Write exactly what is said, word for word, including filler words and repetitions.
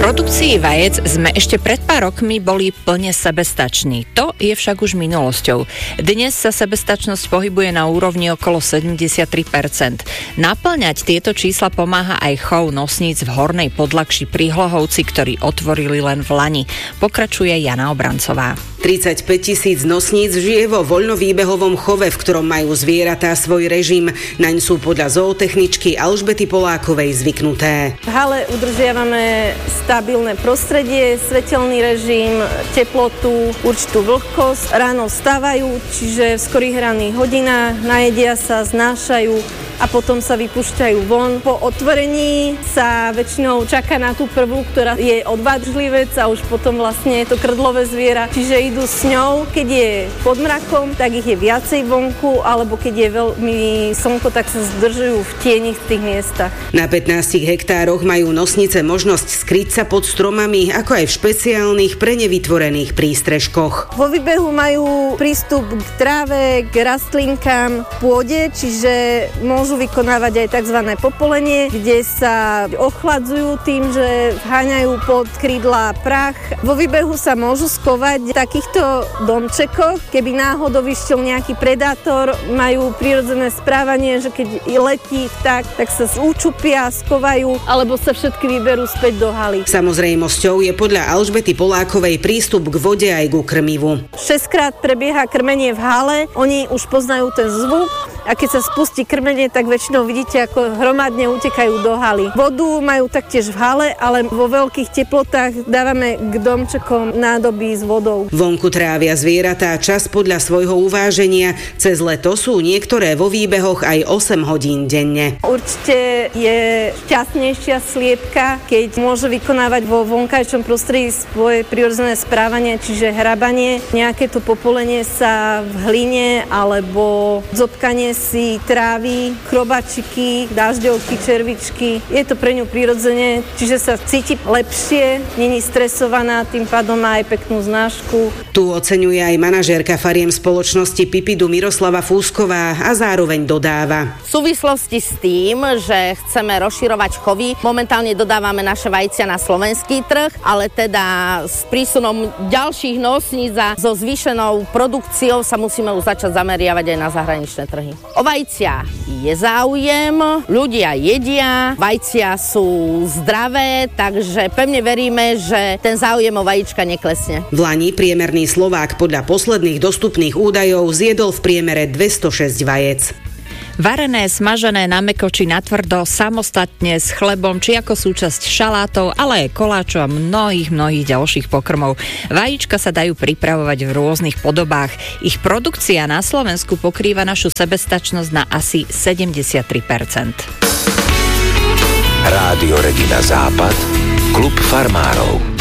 produkcii vajec sme ešte pred pár rokmi boli plne sebestační. To je však už minulosťou. Dnes sa sebestačnosť pohybuje na úrovni okolo sedemdesiattri percent. Naplňať tieto čísla pomáha aj chov nosníc v Hornej Podlakši pri Hlohovci, ktorí otvorili len v lani. Pokračuje Jana Obrancová. tridsaťpäť tisíc nosníc žije vo voľnovýbehovom chove, v ktorom majú zvieratá svoj režim. Naň sú podľa zootechničky Alžbety Polákovej zvyknuté. V hale udržiavame stabilné prostredie, svetelný režim, teplotu, určitú vlhkosť. Ráno vstávajú, čiže v skorých ranných hodinách, najedia sa, znášajú a potom sa vypúšťajú von. Po otvorení sa väčšinou čaká na tú prvú, ktorá je odvážlivec a už potom vlastne je to krdlové zviera, čiže idú s ňou. Keď je pod mrakom, tak ich je viacej vonku, alebo keď je veľmi slnko, tak sa zdržujú v tieni v tých miestach. Na pätnástich hektároch majú nosnice možnosť skryť sa pod stromami, ako aj v špeciálnych pre nevytvorených prístrežkoch. Vo výbehu majú prístup k tráve, k rastlinkám, pôde, čiže môžu vykonávať aj tzv. Popolenie, kde sa ochladzujú tým, že vháňajú pod krídla prach. Vo výbehu sa môžu skovať v takýchto domčekoch. Keby náhodou vyšiel nejaký predátor, majú prirodzené správanie, že keď letí vták, tak sa zúčupia, skovajú, alebo sa všetky vyberú späť do haly. Samozrejmosťou je podľa Alžbety Polákovej prístup k vode aj ku krmivu. Šesťkrát prebieha krmenie v hale, oni už poznajú ten zvuk a keď sa spustí krmenie, tak väčšinou vidíte, ako hromadne utekajú do haly. Vodu majú taktiež v hale, ale vo veľkých teplotách dávame k domčekom nádoby s vodou. Vonku trávia zvieratá čas podľa svojho uváženia. Cez leto sú niektoré vo výbehoch aj osem hodín denne. Určite je šťastnejšia sliepka, keď môže vykonávať vo vonkajšom prostredí svoje prirodzené správanie, čiže hrabanie, nejaké to popolenie sa v hline alebo zobkanie si trávy, chrobačiky, dažďovky, červičky. Je to pre ňu prirodzene, čiže sa cíti lepšie, není stresovaná, tým pádom má aj peknú znášku. Tu oceňuje aj manažérka fariem spoločnosti Pipidu Miroslava Fúsková a zároveň dodáva. V súvislosti s tým, že chceme rozširovať chovy, momentálne dodávame naše vajcia na slovenský trh, ale teda s prísunom ďalších nosníc a so zvýšenou produkciou sa musíme už začať zameriavať aj na zahraničné trhy. O vajcia je záujem, ľudia jedia, vajcia sú zdravé, takže pevne veríme, že ten záujem o vajíčka neklesne. V lani priemerný Slovák podľa posledných dostupných údajov zjedol v priemere dvestošesť vajec. Varené, smažené na mäko či na tvrdo, samostatne s chlebom či ako súčasť šalátov, ale aj koláčov a mnohých, mnohých ďalších pokrmov. Vajíčka sa dajú pripravovať v rôznych podobách. Ich produkcia na Slovensku pokrýva našu sebestačnosť na asi sedemdesiattri percent. Rádio Regina Západ, klub farmárov.